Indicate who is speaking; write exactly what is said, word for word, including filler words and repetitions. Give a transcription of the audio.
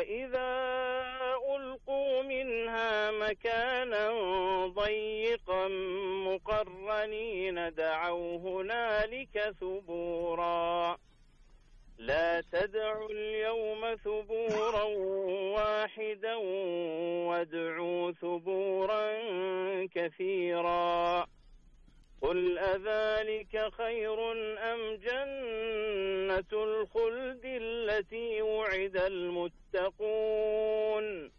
Speaker 1: وإذا ألقوا منها مكانا ضيقا مقرنين دعوا هنالك ثبورا لا تدعوا اليوم ثبورا واحدا وادعوا ثبورا كثيرا قل أذلك خير أم جنة الخلد التي وعد المتقون